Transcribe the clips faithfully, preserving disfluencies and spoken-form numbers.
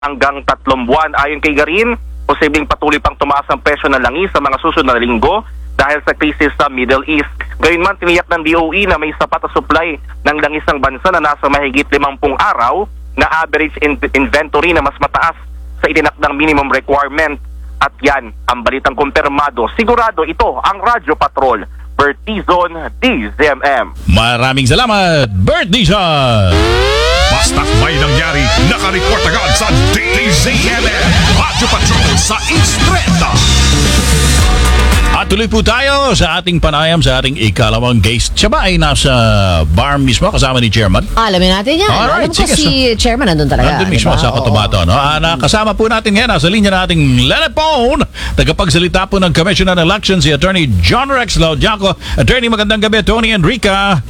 hanggang tatlong buwan. Ayon kay Garin, posibleng patuloy pang tumaas ang presyo ng langis sa mga susunod na linggo dahil sa krisis sa Middle East. Gayunman, tiniyak ng D O E na may sapat na supply ng langis ng bansa na nasa mahigit limampung araw na average in- inventory na mas mataas sa itinakdang minimum requirement. At yan ang balitang kumpirmado. Sigurado ito ang Radyo Patrol. Bert Dizon, D Z M M. Maraming salamat, Bert Dizon! Basta't may nangyari, nakareport agad sa D Z M M. Radyo Patrol sa Istreta. At tuloy po tayo sa ating panayam sa ating ikalawang guest. Siya ba ay nasa bar mismo kasama ni Chairman? Alamin natin yan. Alright, Alam ko sige, si Chairman nandun talaga. Nandun mismo diba? sa Cotabato. No? Ah, nakasama po natin ngayon nasa linya nating telephone. Tagapagsalita po ng Commission on Elections si Attorney John Rex Laudiaco. Attorney, magandang gabi. Tony Enrica.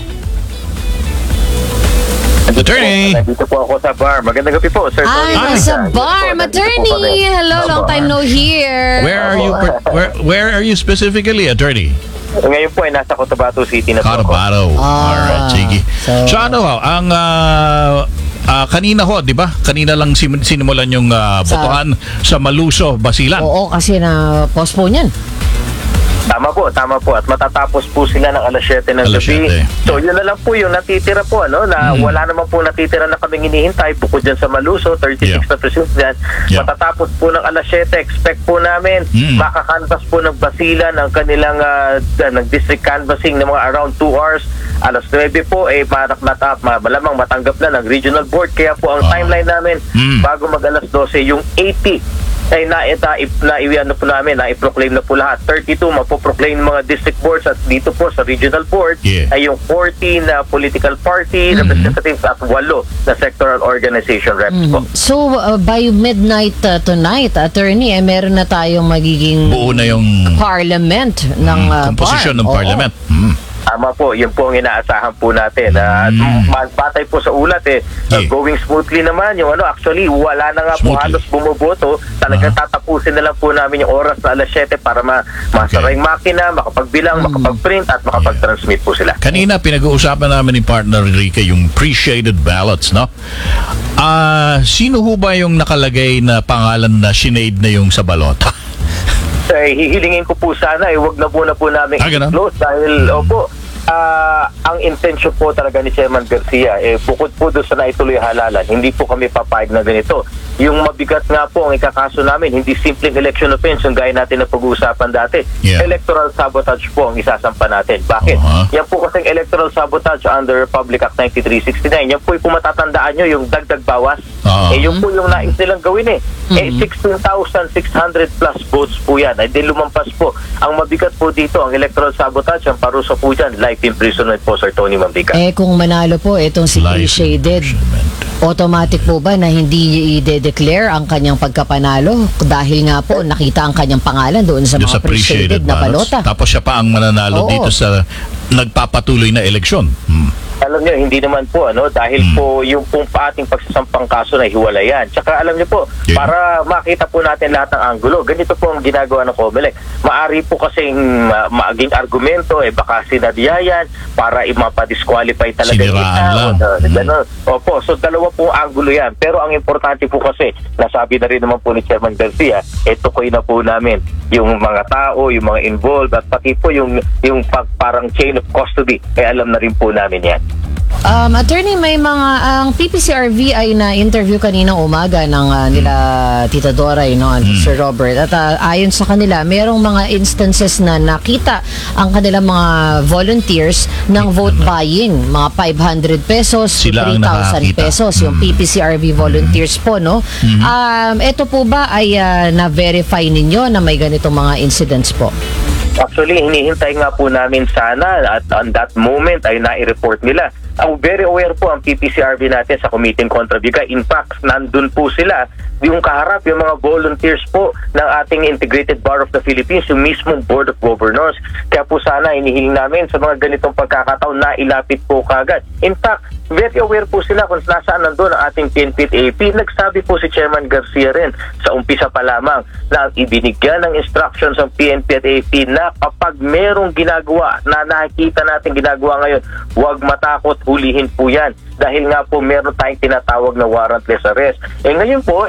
Attorney. Nandito po ako sa bar. Magandang gabi po, Sir Tony. Ay, nasa bar. Attorney. Hello, long time no hear. Where are you per- where, where are you specifically, Attorney? Ngayon po ay nasa Cotabato City na po ako. Cotabato. Ah, Alright, sige. so- So, ano ho, ang ah, ah, kanina ho, di ba? Kanina lang sim- sinimulan yung ah, Sa- botohan sa Maluso, Basilan. Oo, kasi na postpone yan. Tama po, tama po. At matatapos po sila ng alas siyete ng Alas gabi. siyete. So, yun na lang po yung natitira po, ano, na Mm. wala naman po natitira na kaming hinihintay. Bukod dyan sa Maluso, thirty-six Yeah. na precinct dyan. Yeah. Matatapos po ng alas siyete, expect po namin, Mm. makakanvas po ng Basilan ang kanilang uh, nag-district canvassing ng mga around two hours. Alas nuwebe po, eh, marak matap, malamang matanggap na ng regional board. Kaya po ang Ah. timeline namin, Mm. bago mag alas dose, yung eighty ay na ita na iwiano po namin, na i-proclaim na po lahat. thirty-two mapoproclaim mga district boards at dito po sa regional board Yeah. ay yung fourteen na political party Mhm. representatives at walo na sectoral organization reps po. So, uh, by midnight uh, tonight, Attorney, eh, meron na tayong magiging Buo na yung parliament ng mm, uh, komposisyon bar. ng Oo. parliament. Mm. Tama po, yun po ang inaasahan po natin. At Mm. batay po sa ulat eh, Yeah. going smoothly naman yung ano, actually wala na nga po Smoothly. halos bumoboto. Talagang Uh-huh. tatapusin na lang po namin yung oras na alas siyete para ma masara yung makina, makapagbilang, makapagprint at makapag-transmit po sila. Kanina pinag-uusapan namin ni partner Enrique yung pre-shaded ballots, no? Ah, sino ho ba yung nakalagay na pangalan na sinade na yung sa balota? Eh, hihilingin ko po sana, eh, wag na po na po namin Ah, ganun? i-close dahil, opo, ah, ang intention po talaga ni Chairman Garcia, eh, bukod po doon sa naituloy halalan, hindi po kami papayag na ganito. Yung mabigat nga po ang ikakaso namin, hindi simpleng election offense yung gaya natin na pag-uusapan dati. Yeah. Electoral sabotage po ang isasampa natin. Bakit? Uh-huh. Yan po kasing electoral sabotage under Republic Act ninety-three sixty-nine. Yan po yung matatandaan nyo, yung dagdag bawas. Uh-huh. Eh, yun po yung nais nilang gawin eh. Eh, sixteen thousand six hundred plus votes po yan. Ay, di lumampas po. Ang mabigat po dito, ang electoral sabotage, ang parusa po dyan, life imprisonment po, Sir Tony Mambica. Eh, kung manalo po itong si Life pre-shaded, imprisonment. automatic po ba na hindi i-declare ang kanyang pagkapanalo dahil nga po nakita ang kanyang pangalan doon sa Doon mga sa pre-shaded pre-shaded na ballots. balota? Tapos siya pa ang mananalo Oo. dito sa nagpapatuloy na eleksyon. Hmm. Alam nyo, hindi naman po, ano, dahil Hmm. po yung pong ating pagsasampang kaso na hiwalayan. Tsaka alam nyo po, Yeah. para makita po natin lahat ng anggulo, ganito po ang ginagawa ng COMELEC. Maari po kasing uh, maging argumento, eh baka sinadyayan para i-disqualify talaga Siniraan lang. O, uh, Hmm. ganun. Opo, so dalawa po anggulo yan. Pero ang importante po kasi, nasabi na rin naman po ni Chairman Garcia, eh tukoy na po namin yung mga tao, yung mga involved, at pati po yung, yung pag, parang chain of custody, eh alam na rin po namin yan. Um, attorney, may mga, ang P P C R V ay na-interview kaninang umaga ng ah, nila Tita Dora, you know, and Sir Robert. At ah, ayon sa kanila, merong mga instances na nakita ang kanilang mga volunteers ng vote buying. Mga five hundred pesos, Sila ang three thousand nakakita. pesos, yung P P C R V volunteers po, no? Um, ito po ba ay ah, na-verify ninyo na may ganitong mga incidents po? Actually, hinihintay nga po namin sana at on that moment ay nai-report nila. Ang very aware po ang P P C R V natin sa Committee Contra Biga. In fact, nandun po sila, yung kaharap, yung mga volunteers po ng ating Integrated Bar of the Philippines, yung mismong Board of Governors. Kaya po sana hinihiling namin sa mga ganitong pagkakataon na ilapit po kagad. In fact, very aware po sila kung nasaan nandun ang ating P N P at A P. Nagsabi po si Chairman Garcia rin sa umpisa pa lamang na ibinigyan ng instructions ang P N P at A P na kapag merong ginagawa na nakikita natin ginagawa ngayon, huwag matakot, hulihin po yan. Dahil nga po meron tayong tinatawag na warrantless arrest. Eh ngayon po,